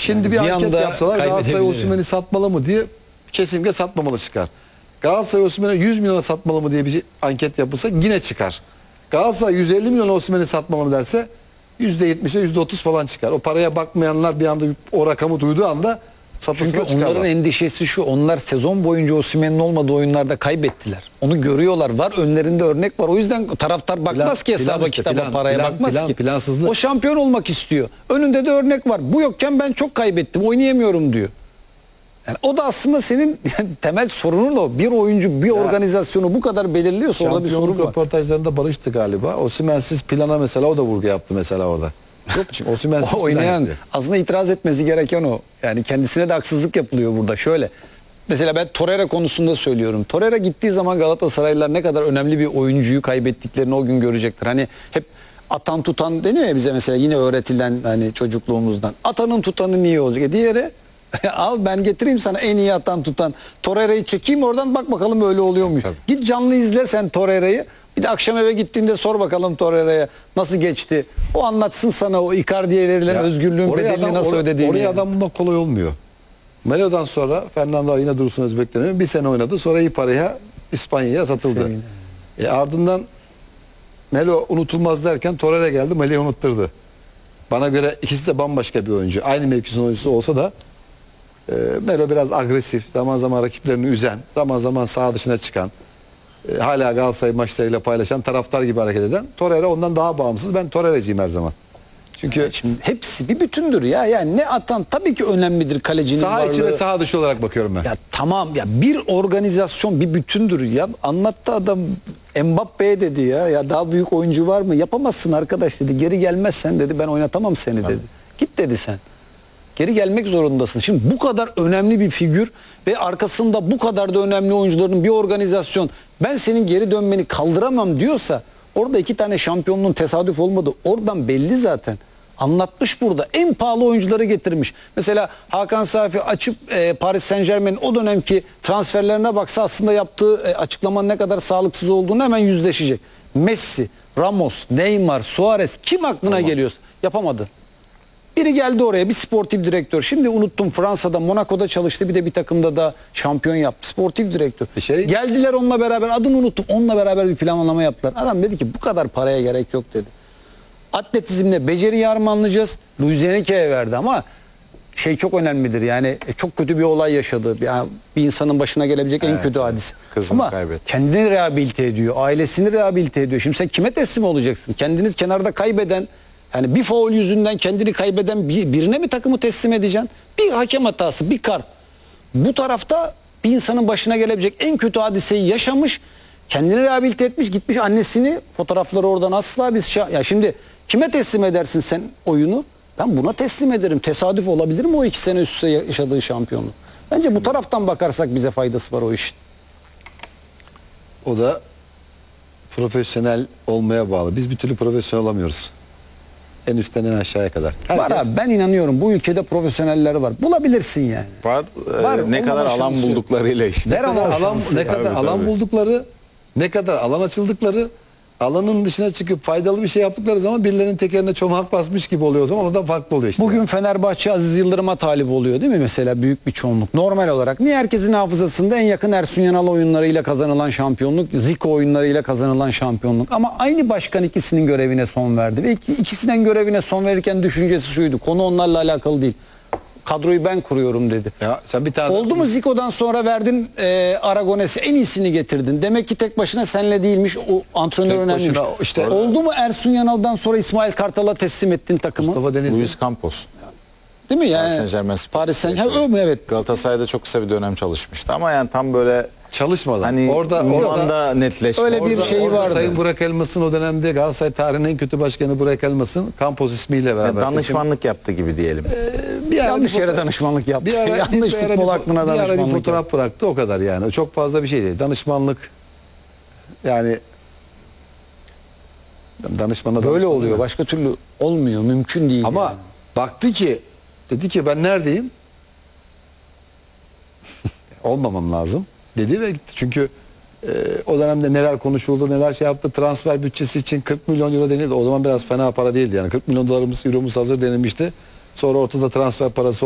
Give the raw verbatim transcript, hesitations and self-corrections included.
Şimdi Yani bir, bir anket anda yapsalar Galatasaray kaybedebilir. Osimhen'i satmalı mı diye kesinlikle satmamalı çıkar. Galatasaray Osimhen'i yüz milyona satmalı mı diye bir anket yapılsa yine çıkar. Galatasaray yüz elli milyon Osimhen'i satmalı mı derse yüzde yetmişe yüzde otuz falan çıkar. O paraya bakmayanlar bir anda o rakamı duyduğu anda satışına Çünkü çıkarlar. onların endişesi şu, onlar sezon boyunca Osimhen'in olmadığı oyunlarda kaybettiler. Onu görüyorlar, var önlerinde örnek var. O yüzden taraftar bakmaz Plan- ki hesaba plan işte, kitaba plan, paraya plan, bakmaz plan, ki. plansızlık. O şampiyon olmak istiyor. Önünde de örnek var. Bu yokken ben çok kaybettim, oynayamıyorum diyor. Yani o da aslında senin yani temel sorunun o. Bir oyuncu bir organizasyonu bu kadar belirliyorsa orada bir sorun Şampiyonluk var. röportajlarında barıştı galiba. Osimhen'siz plana mesela o da vurgu yaptı mesela orada. Yok çünkü Osimhen'siz O plan oynayan yapıyor. aslında itiraz etmesi gereken o. Yani kendisine de haksızlık yapılıyor burada. Şöyle. Mesela ben Torreira konusunda söylüyorum. Torreira gittiği zaman Galatasaraylılar ne kadar önemli bir oyuncuyu kaybettiklerini o gün görecekler. Hani hep atan tutan deniyor ya bize mesela, yine öğretilen hani çocukluğumuzdan. Atanın tutanı niye olacak? E diğeri al ben getireyim sana en iyi atan tutan. Torreira'yı çekeyim oradan, bak bakalım öyle oluyormuş. Tabii. Git canlı izle sen Torreira'yı. Bir de akşam eve gittiğinde sor bakalım Torreira'ya nasıl geçti. O anlatsın sana o Icardi'ye verilen Ya, özgürlüğün oraya bedelini adam- nasıl or- ödediğini. Oraya yani. adam bulmak kolay olmuyor. Melo'dan sonra Fernando yine Dursun Özbek'ten bir sene oynadı. Sonra iyi paraya İspanya'ya satıldı. Sevgili. E ardından Melo unutulmaz derken Torreira geldi, Melo'yu unutturdu. Bana göre ikisi de bambaşka bir oyuncu. Aynı mevkisinin oyuncusu olsa da e, Melo biraz agresif, zaman zaman rakiplerini üzen, zaman zaman saha dışına çıkan, e, hala Galatasaray maçlarıyla paylaşan, taraftar gibi hareket eden. Torreira ondan daha bağımsız. Ben Torreira'cıyım her zaman. Çünkü Şimdi hepsi bir bütündür ya. Yani ne atan tabii ki önemlidir kalecinin saha varlığı. içi ve saha dışı olarak bakıyorum ben. Ya tamam ya, bir organizasyon bir bütündür ya. Anlattı adam, Mbappe'ye dedi ya. Ya daha büyük oyuncu var mı? Yapamazsın arkadaş dedi. Geri gelmezsen dedi, ben oynatamam seni dedi. Git dedi sen. Geri gelmek zorundasın. Şimdi bu kadar önemli bir figür ve arkasında bu kadar da önemli oyuncuların bir organizasyon, ben senin geri dönmeni kaldıramam diyorsa, orada iki tane şampiyonluğun tesadüf olmadı. Oradan belli zaten. Anlatmış burada. En pahalı oyuncuları getirmiş. Mesela Hakan Safi açıp e, Paris Saint-Germain'in o dönemki transferlerine baksa aslında yaptığı e, açıklamanın ne kadar sağlıksız olduğunu hemen yüzleşecek. Messi, Ramos, Neymar, Suarez, kim aklına Tamam. geliyorsa yapamadı. Biri geldi oraya, bir sportif direktör. Şimdi unuttum, Fransa'da, Monaco'da çalıştı. Bir de bir takımda da şampiyon yaptı. Sportif direktör. Bir şey- Geldiler onunla beraber, adını unuttum. Onunla beraber bir planlama yaptılar. Adam dedi ki bu kadar paraya gerek yok dedi. Atletizmle beceri yarmanlayacağız. Luis Enrique'ye verdi ama şey çok önemlidir. Yani e, çok kötü bir olay yaşadı. Yani bir insanın başına gelebilecek en Evet, kötü evet. hadise. Kızını Ama kaybetti. kendini rehabilite ediyor. Ailesini rehabilite ediyor. Şimdi sen kime teslim olacaksın? Kendiniz kenarda kaybeden, yani bir faul yüzünden kendini kaybeden bir- birine mi takımı teslim edeceksin? Bir hakem hatası, bir kart. Bu tarafta bir insanın başına gelebilecek en kötü hadiseyi yaşamış, kendini rehabilite etmiş, gitmiş annesini, fotoğrafları oradan asla biz şa- ya şimdi kime teslim edersin sen oyunu? Ben buna teslim ederim. Tesadüf olabilir mi o iki sene üst üste yaşadığı şampiyonluk? Bence bu taraftan bakarsak bize faydası var o işin. O da profesyonel olmaya bağlı. Biz bir türlü profesyonel olamıyoruz. En üstten en aşağıya kadar. Var Herkes- abi, ben inanıyorum bu ülkede profesyoneller var. Bulabilirsin yani. Var. e, Var, ne olmama kadar alan şansı yok. bulduklarıyla işte. ne kadar ama alan şansı. ne kadar Tabii, alan tabii. buldukları, ne kadar alan açıldıkları, alanın dışına çıkıp faydalı bir şey yaptıkları zaman birilerinin tekerine çomak basmış gibi oluyor o zaman, o da farklı oluyor işte. Bugün Fenerbahçe Aziz Yıldırım'a talip oluyor değil mi mesela, büyük bir çoğunluk normal olarak. Niye? Herkesin hafızasında en yakın Ersun Yanal oyunlarıyla kazanılan şampiyonluk, Zico oyunlarıyla kazanılan şampiyonluk. Ama aynı başkan ikisinin görevine son verdi. Ve iki- ikisinin görevine son verirken düşüncesi şuydu: konu onlarla alakalı değil. Kadroyu ben kuruyorum dedi. Ya sen bir tane Oldu mu Zico'dan sonra verdin e, Aragones'e en iyisini getirdin. Demek ki tek başına senle değilmiş, o antrenör Tek önemliymiş. başına işte- Oldu mu Ersun Yanal'dan sonra İsmail Kartal'a teslim ettin takımı? Mustafa Denizli. Luis Campos. Değil mi yani? Paris Saint-Germain Spor Paris Saint Direktörü. Germain evet. Galatasaray'da çok kısa bir dönem çalışmıştı ama yani tam böyle çalışmadan. hani orada o orada anda netleşme. Öyle bir orada- şeyi orada vardı. Sayın Burak Elmas'ın o dönemde Galatasaray tarihinin en kötü başkanı Burak Elmas'ın Campos ismiyle beraber Yani danışmanlık yaptı gibi diyelim. seçim- bir ara Yanlış bir yere foto- danışmanlık yaptı. bir ara, Yanlış bir ara futbol bir, aklına bir ara danışmanlık bir fotoğraf yaptı. bıraktı, o kadar yani. O çok fazla bir şey değil. Danışmanlık yani danışmana Böyle danışmana- oluyor. Başka türlü olmuyor. Mümkün değil. Ama yani. baktı ki, dedi ki ben neredeyim? Olmamam lazım dedi ve gitti. Çünkü e, o dönemde neler konuşuldu, neler şey yaptı. Transfer bütçesi için kırk milyon euro denildi. O zaman biraz fena para değildi yani. kırk milyon dolarımız, euromuz hazır denilmişti. Sonra ortada transfer parası